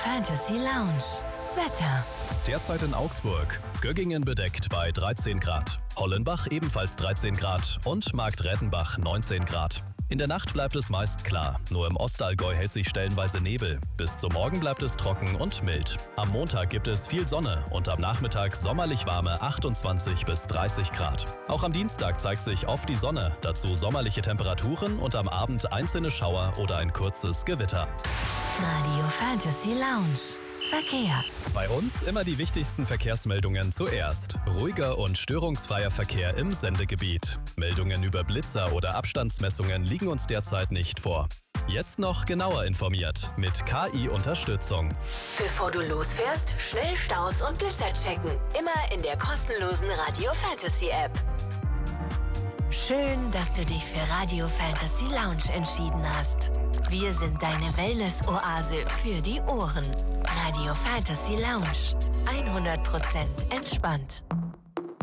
Fantasy Lounge. Wetter. Derzeit in Augsburg. Göggingen bedeckt bei 13 Grad. Hollenbach ebenfalls 13 Grad und Marktreddenbach 19 Grad. In der Nacht bleibt es meist klar. Nur im Ostallgäu hält sich stellenweise Nebel. Bis zum Morgen bleibt es trocken und mild. Am Montag gibt es viel Sonne und am Nachmittag sommerlich warme 28 bis 30 Grad. Auch am Dienstag zeigt sich oft die Sonne, dazu sommerliche Temperaturen und am Abend einzelne Schauer oder ein kurzes Gewitter. Radio Fantasy Lounge. Verkehr. Bei uns immer die wichtigsten Verkehrsmeldungen zuerst. Ruhiger und störungsfreier Verkehr im Sendegebiet. Meldungen über Blitzer oder Abstandsmessungen liegen uns derzeit nicht vor. Jetzt noch genauer informiert mit KI-Unterstützung. Bevor du losfährst, schnell Staus und Blitzer checken. Immer in der kostenlosen Radio Fantasy App. Schön, dass du dich für Radio Fantasy Lounge entschieden hast. Wir sind deine Wellness-Oase für die Ohren. Radio Fantasy Lounge. 100% entspannt.